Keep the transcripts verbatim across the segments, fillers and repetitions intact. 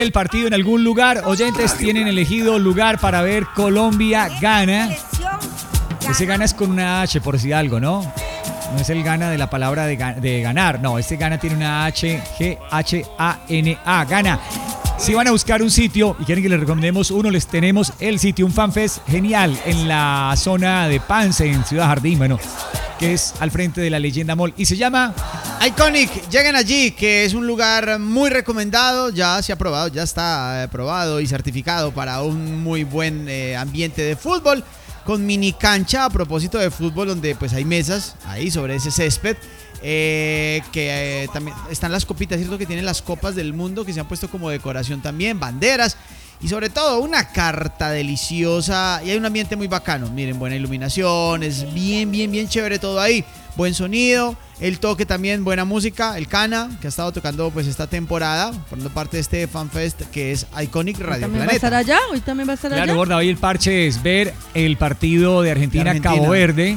El partido en algún lugar. Oyentes tienen elegido lugar para ver Colombia gana. Ese gana es con una H, por si algo, ¿no? No es el gana de la palabra de, ga- de ganar. No, este gana tiene una H, G H A N A. Gana. Si van a buscar un sitio y quieren que les recomendemos uno, les tenemos el sitio, un fanfest genial en la zona de Pance, en Ciudad Jardín, bueno, que es al frente de la Leyenda Mall. Y se llama... Iconic, lleguen allí, que es un lugar muy recomendado, ya se ha probado, ya está aprobado y certificado para un muy buen eh, ambiente de fútbol, con mini cancha a propósito de fútbol, donde pues hay mesas ahí sobre ese césped, eh, que eh, también están las copitas, ¿cierto? Que tienen las copas del mundo que se han puesto como decoración también, banderas. Y sobre todo una carta deliciosa y hay un ambiente muy bacano. Miren, buena iluminación, es bien, bien, bien chévere todo ahí. Buen sonido, el toque también, buena música. El Cana, que ha estado tocando pues esta temporada, formando parte de este FanFest que es Iconic Radio ¿También Planeta. va a estar allá? ¿Hoy también va a estar allá? Claro, Gorda, hoy el parche es ver el partido de Argentina-Cabo De Argentina. Verde.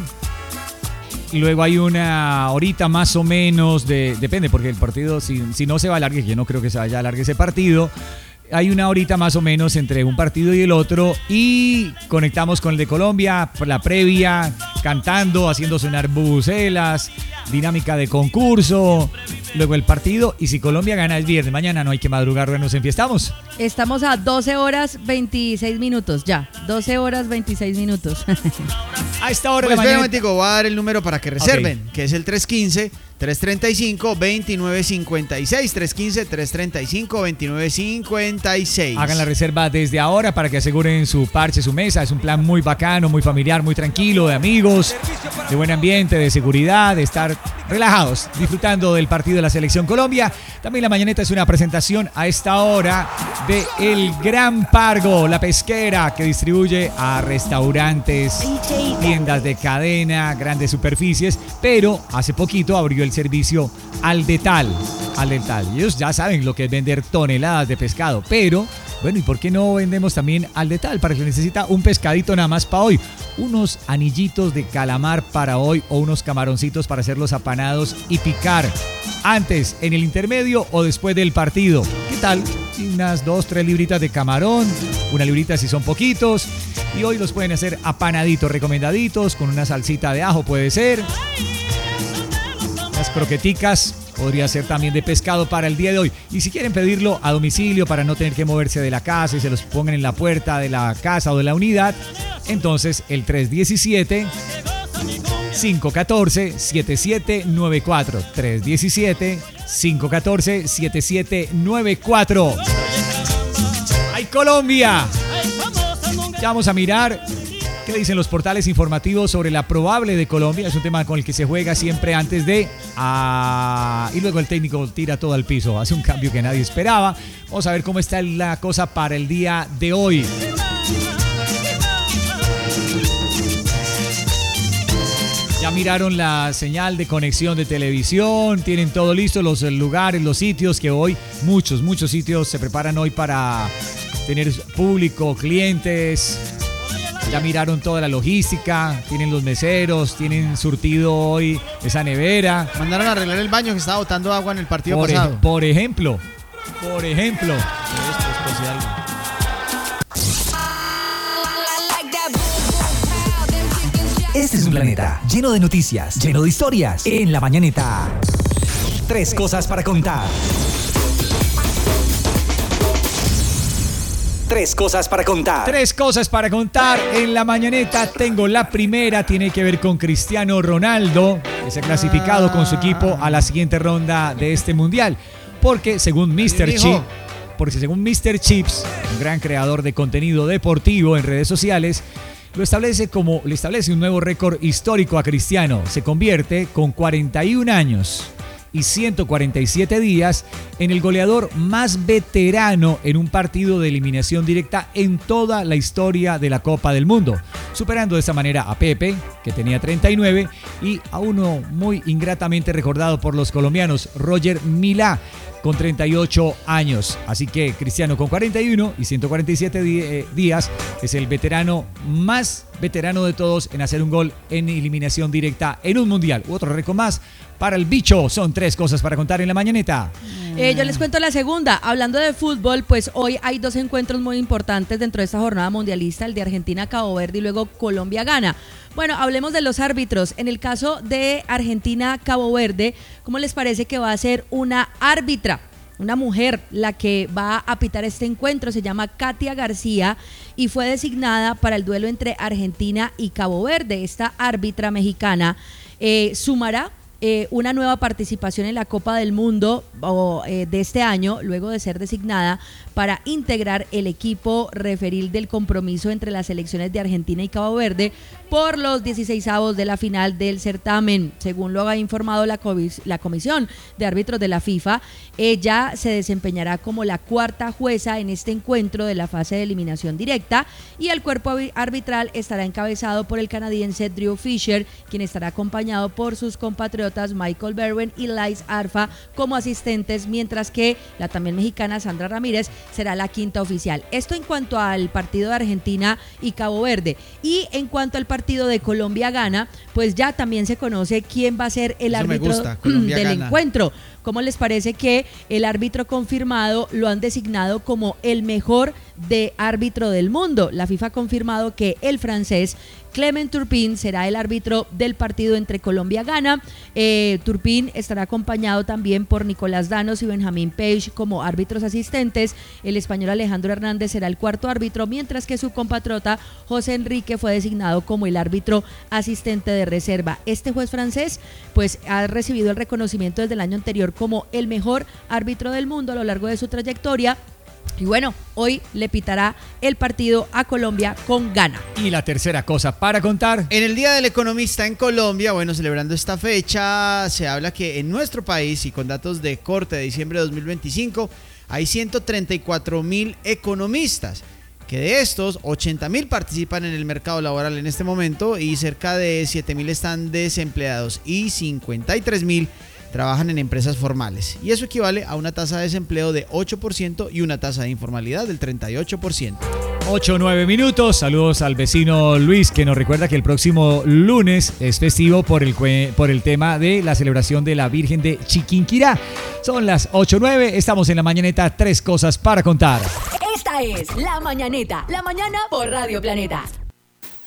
Y luego hay una horita más o menos de... Depende, porque el partido, si, si no se va a alargue, que yo no creo que se vaya a alargue ese partido... Hay una horita más o menos entre un partido y el otro y conectamos con el de Colombia, la previa, cantando, haciendo sonar bubucelas, dinámica de concurso, luego el partido y si Colombia gana es viernes, mañana no hay que madrugar, nos enfiestamos. Estamos a doce horas veintiséis minutos, ya, doce horas veintiséis minutos. A esta hora Pues de espera un mañana... momentico, voy a dar el número para que reserven, Ok. que es el tres uno cinco, tres tres cinco, dos nueve cinco seis, tres uno cinco, tres tres cinco, dos nueve cinco seis. Hagan la reserva desde ahora para que aseguren su parche, su mesa. Es un plan muy bacano, muy familiar, muy tranquilo, de amigos, de buen ambiente, de seguridad, de estar relajados, disfrutando del partido de la Selección Colombia. También la mañaneta es una presentación a esta hora de El Gran Pargo, la pesquera que distribuye a restaurantes, tiendas de cadena, grandes superficies, pero hace poquito abrió el servicio al detal, al detal. Ellos ya saben lo que es vender toneladas de pescado, pero bueno, ¿y por qué no vendemos también al detal? Para el que necesita un pescadito nada más para hoy, unos anillitos de calamar para hoy o unos camaroncitos para hacerlos apanados y picar antes, en el intermedio o después del partido. ¿Qué tal? Unas dos, tres libritas de camarón, una librita si son poquitos, y hoy los pueden hacer apanaditos, recomendaditos, con una salsita de ajo puede ser. Las croqueticas podría ser también de pescado para el día de hoy. Y si quieren pedirlo a domicilio para no tener que moverse de la casa y se los pongan en la puerta de la casa o de la unidad, entonces el tres uno siete, cinco uno cuatro, siete siete nueve cuatro. tres uno siete, cinco uno cuatro, siete siete nueve cuatro. ¡Ay, Colombia! Ya vamos a mirar qué dicen los portales informativos sobre la probable de Colombia. Es un tema con el que se juega siempre antes de... Ah, y luego el técnico tira todo al piso. Hace un cambio que nadie esperaba. Vamos a ver cómo está la cosa para el día de hoy. Ya miraron la señal de conexión de televisión, tienen todo listo, los lugares, los sitios que hoy, muchos, muchos sitios se preparan hoy para tener público, clientes. Ya miraron toda la logística, tienen los meseros, tienen surtido hoy esa nevera. Mandaron a arreglar el baño que estaba botando agua en el partido Por, pasado. ej- por ejemplo, por ejemplo. Este es un planeta lleno de noticias, lleno de historias. En la mañaneta, tres cosas para contar. Tres cosas para contar. Tres cosas para contar en la mañaneta. Tengo la primera, tiene que ver con Cristiano Ronaldo, que se ha clasificado con su equipo a la siguiente ronda de este mundial. Porque según míster Hijo. Chip, porque según míster Chips, un gran creador de contenido deportivo en redes sociales, lo establece como, le establece un nuevo récord histórico a Cristiano. Se convierte con cuarenta y un años y ciento cuarenta y siete días en el goleador más veterano en un partido de eliminación directa en toda la historia de la Copa del Mundo, superando de esta manera a Pepe, que tenía treinta y nueve, y a uno muy ingratamente recordado por los colombianos, Roger Milá, con treinta y ocho años. Así que Cristiano con cuarenta y uno y ciento cuarenta y siete di- eh, días es el veterano más veterano de todos en hacer un gol en eliminación directa en un mundial. Otro récord más para el bicho. Son tres cosas para contar en la mañaneta. Eh, yo les cuento la segunda. Hablando de fútbol, pues hoy hay dos encuentros muy importantes dentro de esta jornada mundialista, el de Argentina-Cabo Verde y luego Colombia-Ghana. Bueno, hablemos de los árbitros. En el caso de Argentina-Cabo Verde, ¿cómo les parece que va a ser una árbitra? Una mujer la que va a pitar este encuentro, se llama Katia García y fue designada para el duelo entre Argentina y Cabo Verde. Esta árbitra mexicana eh, sumará eh, una nueva participación en la Copa del Mundo o, eh, de este año, luego de ser designada para integrar el equipo referil del compromiso entre las selecciones de Argentina y Cabo Verde por los dieciseisavos de la final del certamen. Según lo ha informado la, comis- la Comisión de Árbitros de la FIFA, ella se desempeñará como la cuarta jueza en este encuentro de la fase de eliminación directa y el cuerpo arbitral estará encabezado por el canadiense Drew Fisher, quien estará acompañado por sus compatriotas Michael Berwin y Lais Arfa como asistentes, mientras que la también mexicana Sandra Ramírez será la quinta oficial. Esto en cuanto al partido de Argentina y Cabo Verde. Y en cuanto al partido de Colombia-Ghana, pues ya también se conoce quién va a ser el Eso me árbitro gusta, Colombia del gana. encuentro. ¿Cómo les parece que el árbitro confirmado lo han designado como el mejor de árbitro del mundo? La FIFA ha confirmado que el francés Clement Turpin será el árbitro del partido entre Colombia-Ghana. Eh, Turpin estará acompañado también por Nicolás Danos y Benjamín Page como árbitros asistentes. El español Alejandro Hernández será el cuarto árbitro, mientras que su compatriota José Enrique fue designado como el árbitro asistente de reserva. Este juez francés pues ha recibido el reconocimiento desde el año anterior como el mejor árbitro del mundo a lo largo de su trayectoria. Y bueno, hoy le pitará el partido a Colombia con Ghana. Y la tercera cosa para contar. En el Día del Economista en Colombia, bueno, celebrando esta fecha, se habla que en nuestro país, y con datos de corte de diciembre de dos mil veinticinco, hay ciento treinta y cuatro mil economistas, que de estos, ochenta mil participan en el mercado laboral en este momento y cerca de siete mil están desempleados y cincuenta y tres mil trabajan en empresas formales. Y eso equivale a una tasa de desempleo de ocho por ciento y una tasa de informalidad del treinta y ocho por ciento. ocho o nueve minutos. Saludos al vecino Luis, que nos recuerda que el próximo lunes es festivo por el, cue- por el tema de la celebración de la Virgen de Chiquinquirá. Son las ocho o nueve, estamos en la mañaneta, tres cosas para contar. Esta es La Mañaneta, la mañana por Radio Planeta.